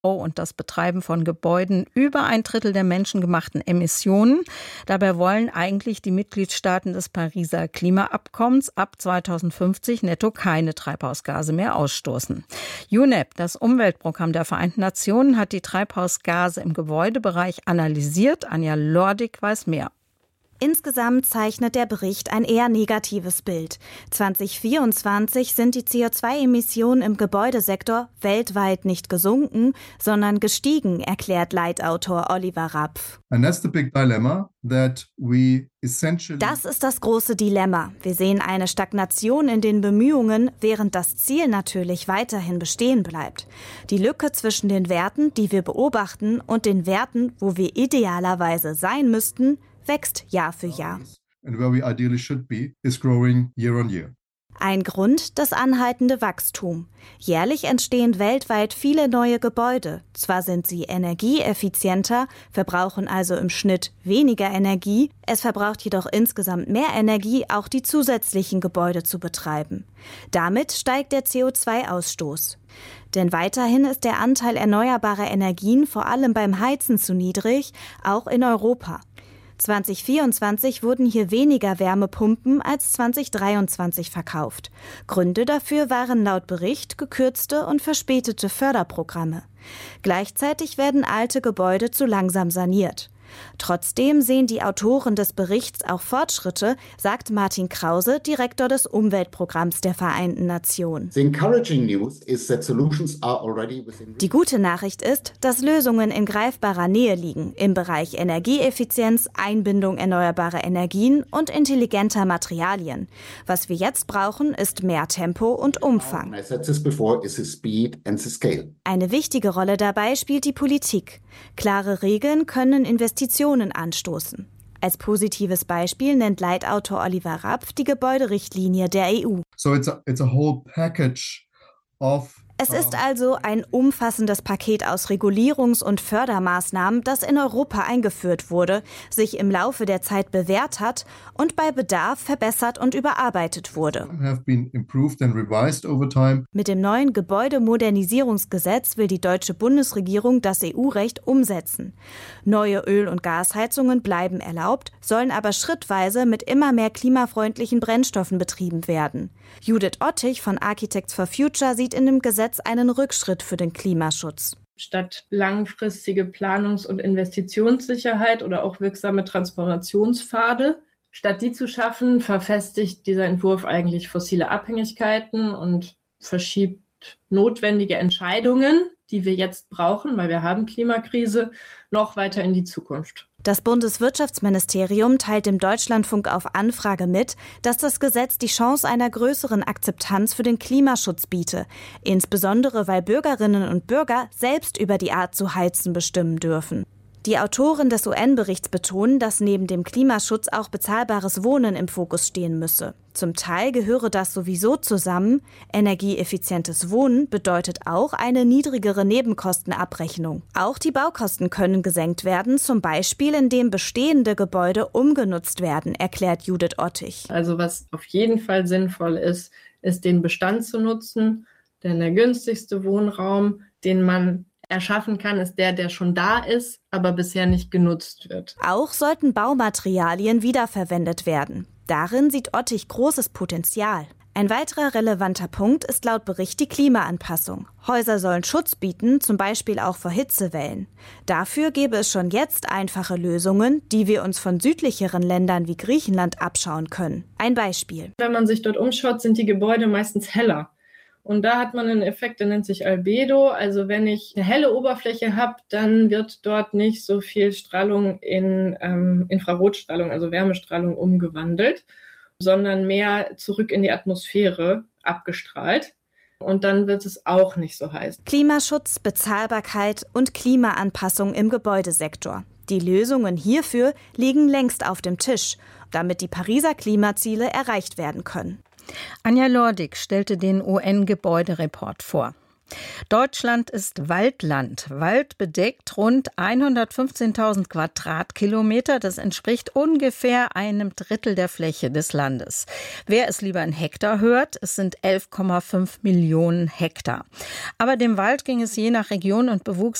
und das Betreiben von Gebäuden über 1/3 der menschengemachten Emissionen. Dabei wollen eigentlich die Mitgliedstaaten des Pariser Klimaabkommens ab 2050 netto keine Treibhausgase mehr ausstoßen. UNEP, das Umweltprogramm der Vereinten Nationen, hat die Treibhausgase im Gebäudebereich analysiert. Anja Lordig weiß mehr. Insgesamt zeichnet der Bericht ein eher negatives Bild. 2024 sind die CO2-Emissionen im Gebäudesektor weltweit nicht gesunken, sondern gestiegen, erklärt Leitautor Oliver Rapf. Das ist das große Dilemma. Wir sehen eine Stagnation in den Bemühungen, während das Ziel natürlich weiterhin bestehen bleibt. Die Lücke zwischen den Werten, die wir beobachten, und den Werten, wo wir idealerweise sein müssten, wächst Jahr für Jahr. Ein Grund, das anhaltende Wachstum. Jährlich entstehen weltweit viele neue Gebäude. Zwar sind sie energieeffizienter, verbrauchen also im Schnitt weniger Energie, es verbraucht jedoch insgesamt mehr Energie, auch die zusätzlichen Gebäude zu betreiben. Damit steigt der CO2-Ausstoß. Denn weiterhin ist der Anteil erneuerbarer Energien vor allem beim Heizen zu niedrig, auch in Europa. 2024 wurden hier weniger Wärmepumpen als 2023 verkauft. Gründe dafür waren laut Bericht gekürzte und verspätete Förderprogramme. Gleichzeitig werden alte Gebäude zu langsam saniert. Trotzdem sehen die Autoren des Berichts auch Fortschritte, sagt Martin Krause, Direktor des Umweltprogramms der Vereinten Nationen. Die gute Nachricht ist, dass Lösungen in greifbarer Nähe liegen im Bereich Energieeffizienz, Einbindung erneuerbarer Energien und intelligenter Materialien. Was wir jetzt brauchen, ist mehr Tempo und Umfang. Eine wichtige Rolle dabei spielt die Politik. Klare Regeln können Investitionen anstoßen. Als positives Beispiel nennt Leitautor Oliver Rapf die Gebäuderichtlinie der EU. Es ist also ein umfassendes Paket aus Regulierungs- und Fördermaßnahmen, das in Europa eingeführt wurde, sich im Laufe der Zeit bewährt hat und bei Bedarf verbessert und überarbeitet wurde. Mit dem neuen Gebäudemodernisierungsgesetz will die deutsche Bundesregierung das EU-Recht umsetzen. Neue Öl- und Gasheizungen bleiben erlaubt, sollen aber schrittweise mit immer mehr klimafreundlichen Brennstoffen betrieben werden. Judith Ottich von Architects for Future sieht in dem Gesetz einen Rückschritt für den Klimaschutz. Statt langfristige Planungs- und Investitionssicherheit oder auch wirksame Transformationspfade, statt die zu schaffen, verfestigt dieser Entwurf eigentlich fossile Abhängigkeiten und verschiebt notwendige Entscheidungen, die wir jetzt brauchen, weil wir haben Klimakrise, noch weiter in die Zukunft. Das Bundeswirtschaftsministerium teilt dem Deutschlandfunk auf Anfrage mit, dass das Gesetz die Chance einer größeren Akzeptanz für den Klimaschutz biete, insbesondere weil Bürgerinnen und Bürger selbst über die Art zu heizen bestimmen dürfen. Die Autoren des UN-Berichts betonen, dass neben dem Klimaschutz auch bezahlbares Wohnen im Fokus stehen müsse. Zum Teil gehöre das sowieso zusammen. Energieeffizientes Wohnen bedeutet auch eine niedrigere Nebenkostenabrechnung. Auch die Baukosten können gesenkt werden, zum Beispiel indem bestehende Gebäude umgenutzt werden, erklärt Judith Ottich. Also was auf jeden Fall sinnvoll ist, ist den Bestand zu nutzen, denn der günstigste Wohnraum, den man erschaffen kann, ist der schon da ist, aber bisher nicht genutzt wird. Auch sollten Baumaterialien wiederverwendet werden. Darin sieht Ottich großes Potenzial. Ein weiterer relevanter Punkt ist laut Bericht die Klimaanpassung. Häuser sollen Schutz bieten, zum Beispiel auch vor Hitzewellen. Dafür gäbe es schon jetzt einfache Lösungen, die wir uns von südlicheren Ländern wie Griechenland abschauen können. Ein Beispiel. Wenn man sich dort umschaut, sind die Gebäude meistens heller. Und da hat man einen Effekt, der nennt sich Albedo. Also wenn ich eine helle Oberfläche habe, dann wird dort nicht so viel Strahlung in Infrarotstrahlung, also Wärmestrahlung, umgewandelt, sondern mehr zurück in die Atmosphäre abgestrahlt. Und dann wird es auch nicht so heiß. Klimaschutz, Bezahlbarkeit und Klimaanpassung im Gebäudesektor. Die Lösungen hierfür liegen längst auf dem Tisch, damit die Pariser Klimaziele erreicht werden können. Anja Lordig stellte den UN-Gebäudereport vor. Deutschland ist Waldland. Wald bedeckt rund 115.000 Quadratkilometer. Das entspricht ungefähr 1/3 der Fläche des Landes. Wer es lieber in Hektar hört, es sind 11,5 Millionen Hektar. Aber dem Wald ging es je nach Region und Bewuchs